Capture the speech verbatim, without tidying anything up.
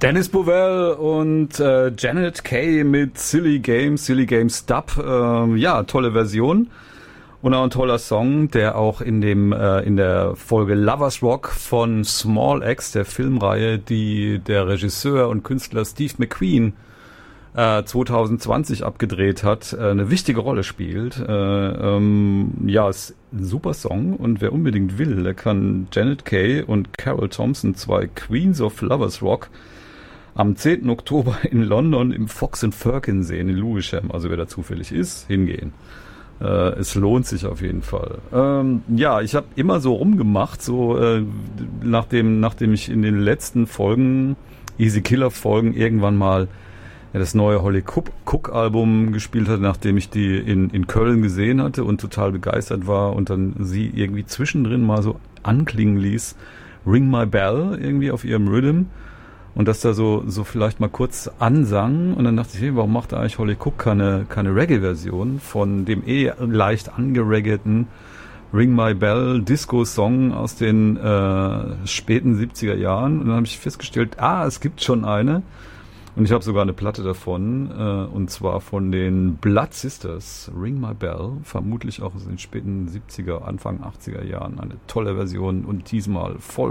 Dennis Bovell und äh, Janet Kay mit Silly Games, Silly Games Dub. Äh, ja, tolle Version. Und auch ein toller Song, der auch in dem äh, in der Folge Lovers Rock von Small Axe, der Filmreihe, die der Regisseur und Künstler Steve McQueen äh, zwanzig zwanzig abgedreht hat, äh, eine wichtige Rolle spielt. Äh, ähm, ja, ist ein super Song, und wer unbedingt will, der kann Janet Kay und Carol Thompson, zwei Queens of Lovers Rock, am zehnten Oktober in London im Fox and Firkin sehen, in Lewisham. Also wer da zufällig ist, hingehen. Äh, es lohnt sich auf jeden Fall. Ähm, ja, ich habe immer so rumgemacht, so äh, nachdem, nachdem ich in den letzten Folgen, Easy Killer Folgen, irgendwann mal ja, das neue Holly Cook Album gespielt hatte, nachdem ich die in, in Köln gesehen hatte und total begeistert war und dann sie irgendwie zwischendrin mal so anklingen ließ, Ring My Bell irgendwie auf ihrem Rhythm. Und das da so, so vielleicht mal kurz ansang. Und dann dachte ich, hey, warum macht eigentlich Holly Cook keine, keine Reggae-Version von dem eh leicht angereggeten Ring My Bell Disco-Song aus den äh, späten siebziger Jahren? Und dann habe ich festgestellt, ah, es gibt schon eine. Und ich habe sogar eine Platte davon, äh, und zwar von den Blood Sisters, Ring My Bell, vermutlich auch aus den späten siebziger, Anfang achtziger Jahren. Eine tolle Version und diesmal voll